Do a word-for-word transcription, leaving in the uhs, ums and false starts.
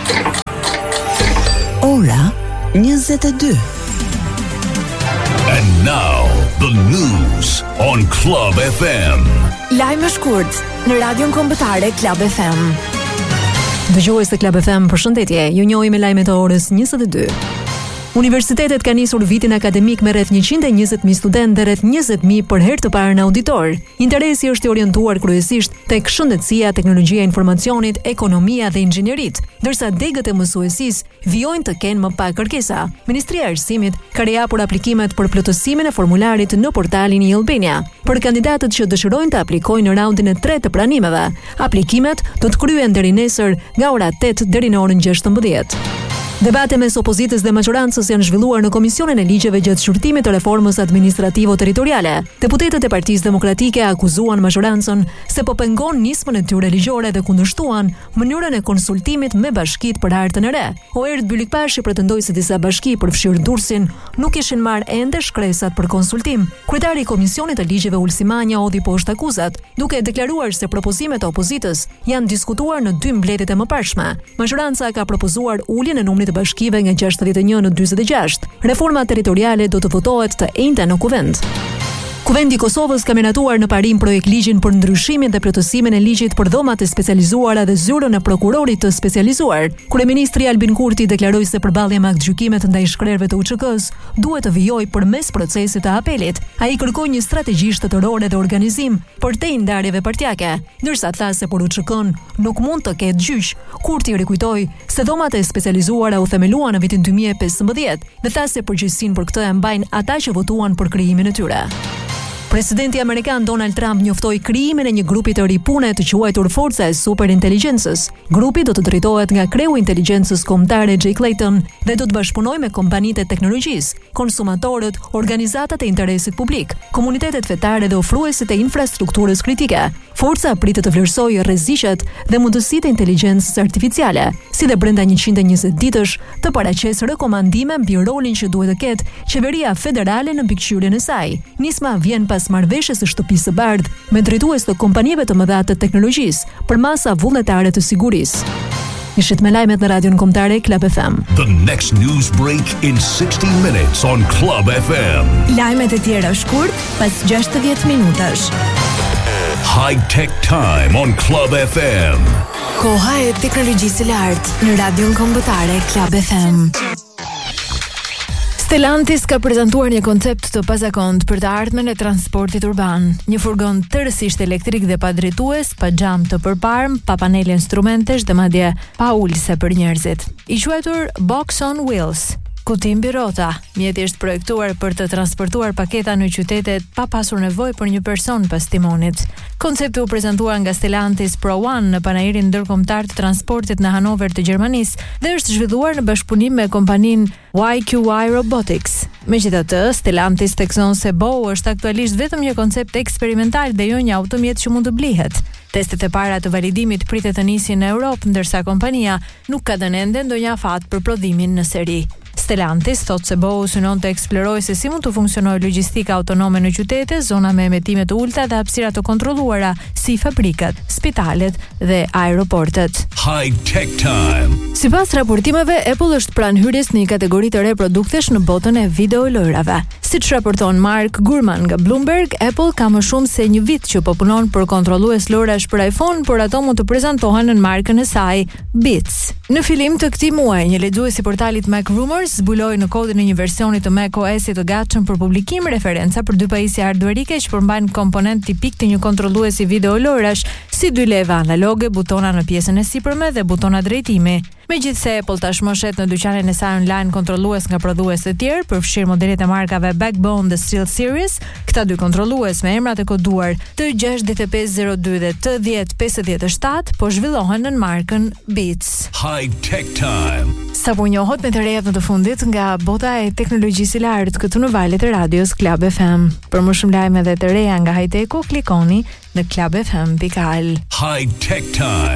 Ora njëzet e dy. And now the news on Club F M. Lajme shkurt në Radion Kombëtare Club F M. Dëgjues të Club F M, përshëndetje. Ju njohim me lajmet e orës njëzet e dy. Universitetet kanë nisur vitin akademik me rreth njëqind e njëzet mijë studentë dhe rreth njëzet mijë për herë të parë në auditor. Interesi është i orientuar kryesisht tek shëndetësia, teknologjia e informacionit, ekonomia dhe inxhinierit, ndërsa degët e mësuesisë vijojnë të kenë më pak kërkesa. Ministria e Arsimit ka rihapur aplikimet për plotësimin e formularit në portalin i Albania. Për kandidatët që dëshirojnë të aplikojnë në raundin e tretë të pranimeve, aplikimet do të kryhen deri nesër nga ora tetë deri në orën gjashtëmbëdhjetë. Debate mes opozitës dhe majorancës janë zhvilluar në Komisionin e Ligjeve gjatë shurtimit të reformës administrativo-territoriale. Deputetët e Partisë Demokratike akuzuan majorancën se po pengon nismën e tyre ligjore dhe kundërshtuan mënyrën e konsultimit me bashkitë për hartën e re. Oert Bylikpashi pretendoi se disa bashki përfshirë Durrësin nuk kishin marrë ende shkresat për konsultim. Kryetari i Komisionit të Ligjeve Ulsi Manja hodhi poshtë akuzat, duke deklaruar se propozimet e opozitës janë diskutuar në dy mbledhjet e mëparshme. Majoranca ka propozuar uljen e numrit të bashkive nga gjashtëdhjetë e një në njëzet e gjashtë. Reforma territoriale do të votohet të njëjtën në kuvend. Kuvendi i Kosovës ka miratuar në parim projekt ligjin për ndryshimin dhe plotësimin e ligjit për dhomat e specializuara dhe zyrën e prokurorit të specializuar. Kryeministri Albin Kurti deklaroi se përballja me aktgjykimet ndaj shkrerëve të U Ç K-s duhet të vijojë përmes procesit të apelit. Ai kërkoi një strategji shtetërore dhe organizim përtej ndarjeve partjake, ndërsa tha se për U Ç K-n nuk mund të ketë gjyq. Kurti rikujtoi se dhomat e specializuara u themeluan në vitin dy mijë e pesëmbëdhjetë dhe tha se përgjegjësinë për këtë e mbajnë ata që votuan për krijimin e tyre. Presidenti Amerikan Donald Trump njoftoi krijimin e një grupi të ri pune të quajtur Forca e Superinteligjencës. Grupi do të drejtohet nga kreu i inteligjencës kombëtare Jay Clayton dhe do të bashkëpunojë me kompanitë e teknologjisë, konsumatorët, organizatat e interesit publik, komunitetet fetare dhe ofruesit e infrastrukturës kritike. Forca pritet të vlerësojë rreziqet dhe mundësitë e inteligjencës artificiale, si dhe brenda njëqind e njëzet ditësh të paraqesë rekomandime mbi rolin që duhet të ketë qeveria federale në mbikëqyrjen e saj. Nisma vjen pas marrëveshjes së Shtëpisë së Bardhë me drejtues të kompanive të mëdha të teknologjisë për masa vullnetare të sigurisë. Ishit me lajmet në Radion Kombëtare Club F M. The next news break in sixty minutes on Club F M. Lajmet e tjera shkurt pas gjashtëdhjetë minutash. High Tech Time on Club F M. Koha e teknologjisë së lartë në Radion Kombëtare Club F M. Stellantis ka prezantuar një koncept të pazakontë për të ardhmen e transportit urban. Një furgon tërësisht elektrik dhe pa drejtues, pa xham të përparm, pa panele instrumentesh dhe madje pa ulëse për njerëzit. I quajtur Box on Wheels. Kuti mbi rrota, mjeti është projektuar për të transportuar paketa në qytetet pa pasur nevojë për një person pas timonit. Koncepti u prezantua nga Stellantis Pro One në panairin ndërkombëtar të transportit në Hanover të Gjermanisë dhe është zhvilluar në bashkëpunim me kompaninë Y Q Y Robotics. Megjithatë, Stellantis thekson se B O është aktualisht vetëm një koncept eksperimental dhe jo një automjet që mund të blihet. Testet e para të validimit pritet të nisin në Europë, ndërsa kompania nuk ka dhënë ende ndonjë afat për prodhimin në seri. Stellantis thotë se B O synon të eksplorojë se si mund të funksionojë logjistika autonome në qytete, zona me emetime të ulta dhe hapësira të kontrolluara, si fabrikat, spitalet dhe aeroportet. High Tech Time. Sipas raportimeve, Apple është pranë hyrjes në një kategori të re produktesh në botën e videolojrave. Siç raporton Mark Gurman nga Bloomberg, Apple ka më shumë se një vit që po punon për kontrollues lojrash për iPhone, por ato mund të prezantohen në markën e saj Beats. Në fillim të këtij muaji, një lexues i portalit Mac Rumors zbuloi në kodin e një versioni të macOS-it të gatshëm për publikim referenca për dy pajisje hardwareike që përmbajnë komponent tipik të një kontrolluesi videolojrash, si dy leva analoge, butona në pjesën e sipërme dhe butona drejtimi. Megjithse Apple tashmë shet në dyqanin e saj online kontrollues nga prodhues të tjerë, përfshirë modelet e markave Backbone dhe SteelSeries, këta dy kontrollues me emrat e koduar T gjasht pesë zero dy dhe T një zero pesë shtat po zhvillohen në markën Beats. High Tech Time. Sa po njohot me të rejat në të fundit nga bota e teknologjisë së lartë këtu në valët e radios Club F M. Për më shumë lajme dhe të reja nga high-tech-u, klikoni në club f m dot al. High Tech Time.